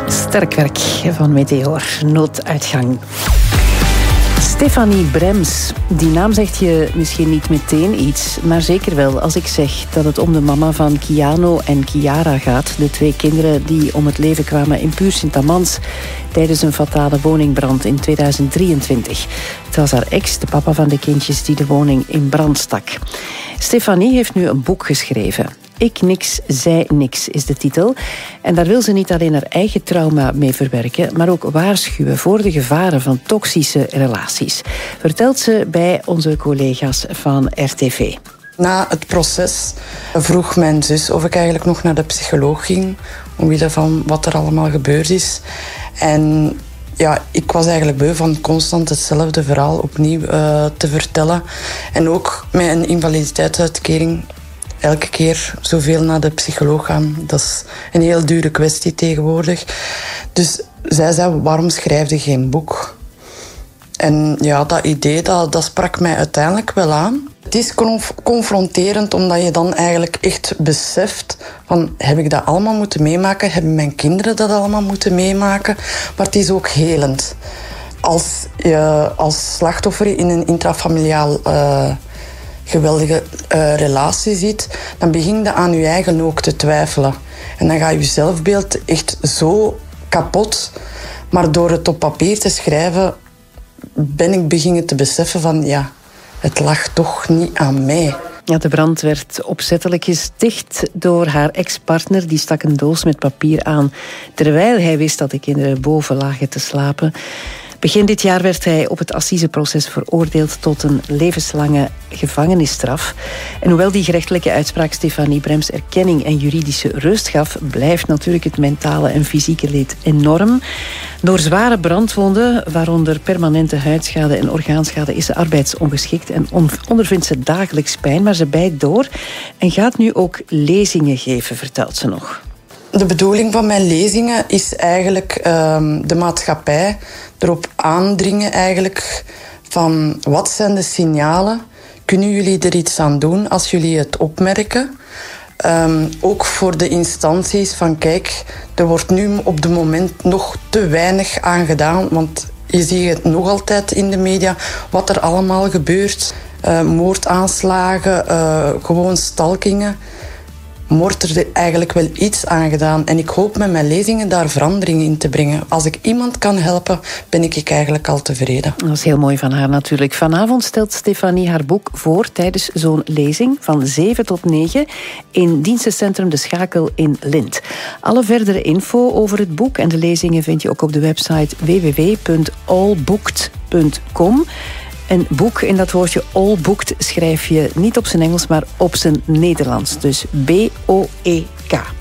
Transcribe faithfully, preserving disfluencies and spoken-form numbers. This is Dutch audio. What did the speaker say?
Sterk werk van Meteor, nooduitgang. Stefanie Brems, die naam zegt je misschien niet meteen iets, maar zeker wel als ik zeg dat het om de mama van Kiano en Kiara gaat, de twee kinderen die om het leven kwamen in Puur-Sint-Amans tijdens een fatale woningbrand in tweeduizend drieëntwintig. Het was haar ex, de papa van de kindjes, die de woning in brand stak. Stefanie heeft nu een boek geschreven. Ik niks, zij niks is de titel. En daar wil ze niet alleen haar eigen trauma mee verwerken, maar ook waarschuwen voor de gevaren van toxische relaties. Vertelt ze bij onze collega's van R T V. Na het proces vroeg mijn zus of ik eigenlijk nog naar de psycholoog ging, omwille van wat er allemaal gebeurd is. En ja, ik was eigenlijk beu van constant hetzelfde verhaal opnieuw uh, te vertellen. En ook met een invaliditeitsuitkering elke keer zoveel naar de psycholoog gaan. Dat is een heel dure kwestie tegenwoordig. Dus zij zei, waarom schrijf je geen boek? En ja, dat idee, dat, dat sprak mij uiteindelijk wel aan. Het is conf- confronterend, omdat je dan eigenlijk echt beseft van, heb ik dat allemaal moeten meemaken? Hebben mijn kinderen dat allemaal moeten meemaken? Maar het is ook helend. Als je als slachtoffer in een intrafamiliaal uh, geweldige uh, relatie zit, dan begin je aan je eigen ook te twijfelen. En dan gaat je zelfbeeld echt zo kapot. Maar door het op papier te schrijven, ben ik beginnen te beseffen van, ja, het lag toch niet aan mij. Ja, de brand werd opzettelijk gesticht door haar ex-partner. Die stak een doos met papier aan, terwijl hij wist dat de kinderen boven lagen te slapen. Begin dit jaar werd hij op het assiseproces veroordeeld tot een levenslange gevangenisstraf. En hoewel die gerechtelijke uitspraak Stefanie Brems erkenning en juridische rust gaf, blijft natuurlijk het mentale en fysieke leed enorm. Door zware brandwonden, waaronder permanente huidschade en orgaanschade, is ze arbeidsongeschikt en ondervindt ze dagelijks pijn, maar ze bijt door en gaat nu ook lezingen geven, vertelt ze nog. De bedoeling van mijn lezingen is eigenlijk uh, de maatschappij erop aandringen eigenlijk van, wat zijn de signalen? Kunnen jullie er iets aan doen als jullie het opmerken? Um, ook voor de instanties van, kijk, er wordt nu op het moment nog te weinig aan gedaan, want je ziet het nog altijd in de media wat er allemaal gebeurt. Uh, moordaanslagen, uh, gewoon stalkingen. Wordt er eigenlijk wel iets aan gedaan. En ik hoop met mijn lezingen daar verandering in te brengen. Als ik iemand kan helpen, ben ik eigenlijk al tevreden. Dat is heel mooi van haar natuurlijk. Vanavond stelt Stefanie haar boek voor tijdens zo'n lezing van zeven tot negen in dienstencentrum De Schakel in Lint. Alle verdere info over het boek en de lezingen vind je ook op de website w w w punt allbooked punt com. Een boek, in dat woordje all booked schrijf je niet op zijn Engels, maar op zijn Nederlands. Dus B O E K.